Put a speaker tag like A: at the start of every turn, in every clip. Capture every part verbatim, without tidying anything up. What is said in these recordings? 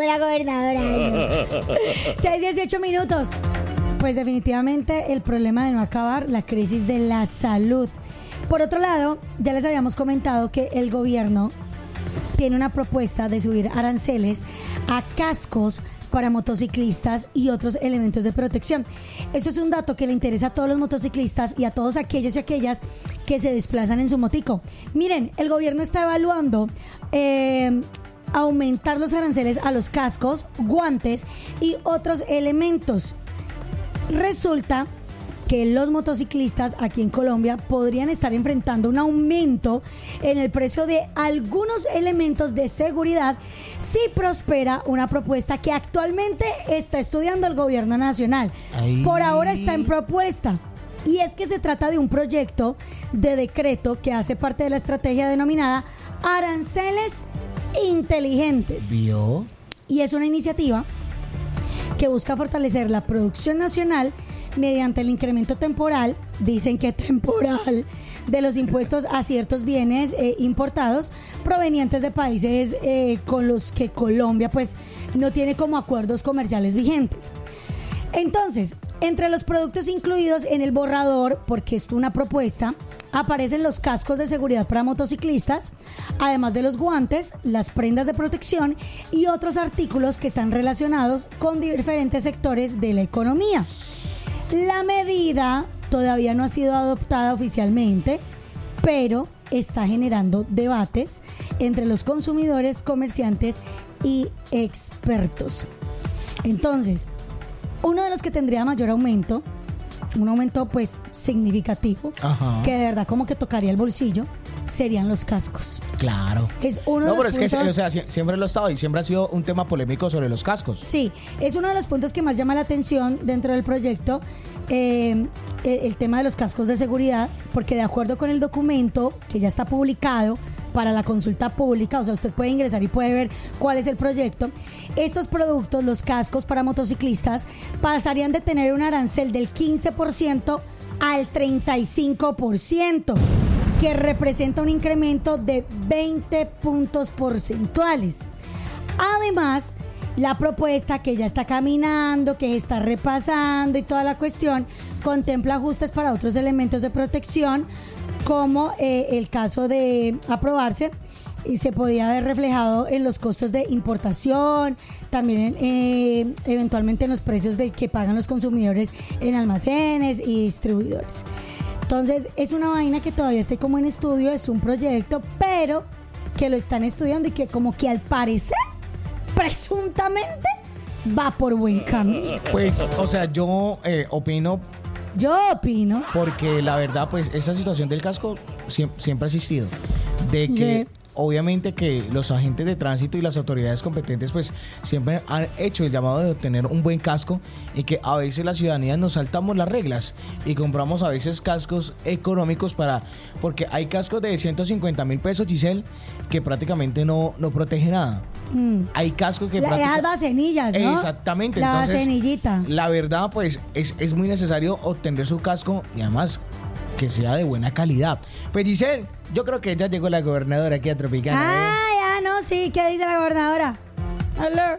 A: llegó la gobernadora. seis dieciocho minutos. Pues definitivamente el problema de no acabar, la crisis de la salud. Por otro lado, ya les habíamos comentado que el gobierno tiene una propuesta de subir aranceles a cascos para motociclistas y otros elementos de protección. Esto es un dato que le interesa a todos los motociclistas y a todos aquellos y aquellas que se desplazan en su motico. Miren, el gobierno está evaluando eh, aumentar los aranceles a los cascos, guantes y otros elementos. Resulta que los motociclistas aquí en Colombia podrían estar enfrentando un aumento en el precio de algunos elementos de seguridad si prospera una propuesta que actualmente está estudiando el gobierno nacional. Ay. Por ahora está en propuesta. Y es que se trata de un proyecto de decreto que hace parte de la estrategia denominada Aranceles Inteligentes.
B: ¿Vio?
A: Y es una iniciativa que busca fortalecer la producción nacional mediante el incremento temporal, dicen que temporal, de los impuestos a ciertos bienes eh, importados provenientes de países eh, con los que Colombia pues no tiene como acuerdos comerciales vigentes. Entonces, entre los productos incluidos en el borrador, porque es una propuesta, aparecen los cascos de seguridad para motociclistas, además de los guantes, las prendas de protección y otros artículos que están relacionados con diferentes sectores de la economía. La medida todavía no ha sido adoptada oficialmente, pero está generando debates entre los consumidores, comerciantes y expertos. Entonces, uno de los que tendría mayor aumento, un aumento pues significativo, ajá, que de verdad como que tocaría el bolsillo, serían los cascos.
B: Claro.
A: Es uno
B: no,
A: de los
B: pero
A: puntos...
B: es que, o sea, siempre lo ha estado y siempre ha sido un tema polémico sobre los cascos.
A: Sí, es uno de los puntos que más llama la atención dentro del proyecto, eh, el tema de los cascos de seguridad, porque de acuerdo con el documento que ya está publicado para la consulta pública, o sea, usted puede ingresar y puede ver cuál es el proyecto. Estos productos, los cascos para motociclistas, pasarían de tener un arancel del quince por ciento al treinta y cinco por ciento, que representa un incremento de veinte puntos porcentuales. Además, la propuesta que ya está caminando, que está repasando y toda la cuestión, contempla ajustes para otros elementos de protección, como eh, el caso de aprobarse, y se podía haber reflejado en los costos de importación, también eh, eventualmente en los precios de que pagan los consumidores en almacenes y distribuidores. Entonces es una vaina que todavía está como en estudio, es un proyecto, pero que lo están estudiando y que como que al parecer, presuntamente, va por buen camino.
B: Pues, o sea, yo eh, opino...
A: Yo opino.
B: Porque la verdad, pues, esta situación del casco siempre, siempre ha existido. De que... Sí. Obviamente que los agentes de tránsito y las autoridades competentes pues siempre han hecho el llamado de obtener un buen casco, y que a veces la ciudadanía nos saltamos las reglas y compramos a veces cascos económicos para, porque hay cascos de ciento cincuenta mil pesos, Giselle, que prácticamente no, no protege nada. Mm. Hay cascos que
A: la,
B: prácticamente...
A: Las vasenillas, ¿no?
B: Exactamente.
A: La
B: entonces,
A: vasenillita.
B: La verdad pues es, es muy necesario obtener su casco y además que sea de buena calidad. Pues Giselle, yo creo que ya llegó la gobernadora aquí a Tropicana.
A: Ah, ¿eh? Ya, no, sí. ¿Qué dice la gobernadora? Aló.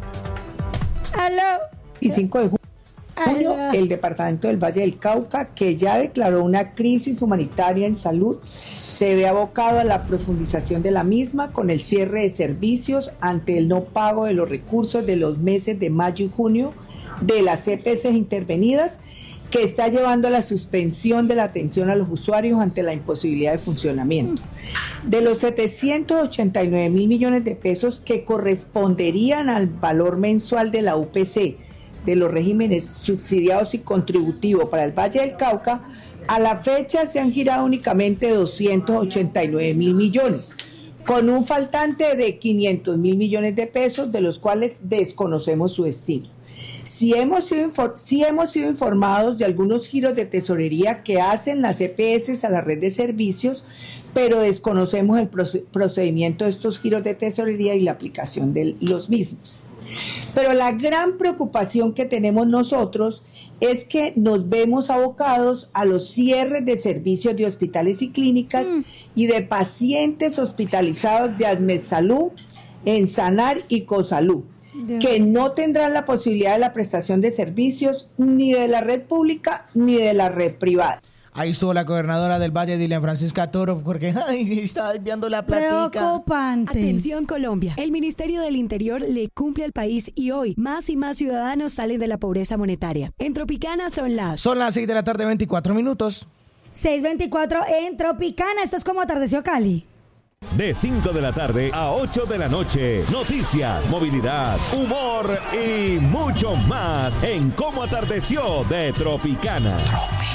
A: Aló.
C: Y cinco de junio, el departamento del Valle del Cauca, que ya declaró una crisis humanitaria en salud, se ve abocado a la profundización de la misma con el cierre de servicios ante el no pago de los recursos de los meses de mayo y junio de las E P S intervenidas, que está llevando a la suspensión de la atención a los usuarios ante la imposibilidad de funcionamiento. De los setecientos ochenta y nueve mil millones de pesos que corresponderían al valor mensual de la U P C, de los regímenes subsidiados y contributivos para el Valle del Cauca, a la fecha se han girado únicamente doscientos ochenta y nueve mil millones, con un faltante de quinientos mil millones de pesos, de los cuales desconocemos su destino. Sí hemos, sido, sí hemos sido informados de algunos giros de tesorería que hacen las E P S a la red de servicios, pero desconocemos el procedimiento de estos giros de tesorería y la aplicación de los mismos. Pero la gran preocupación que tenemos nosotros es que nos vemos abocados a los cierres de servicios de hospitales y clínicas mm. y de pacientes hospitalizados de AdMedSalud, Ensanar y Cosalud, que no tendrán la posibilidad de la prestación de servicios ni de la red pública ni de la red privada.
B: Ahí estuvo la gobernadora del Valle, Dilian Francisca Toro, porque ay, está enviando la platica.
A: Preocupante.
D: Atención Colombia, el Ministerio del Interior le cumple al país y hoy más y más ciudadanos salen de la pobreza monetaria. En Tropicana son las...
B: Son las seis de la tarde, veinticuatro minutos.
A: seis veinticuatro en Tropicana, esto es como Atardeció Cali.
E: De cinco de la tarde a ocho de la noche, noticias, movilidad, humor y mucho más en Cómo Atardeció de Tropicana.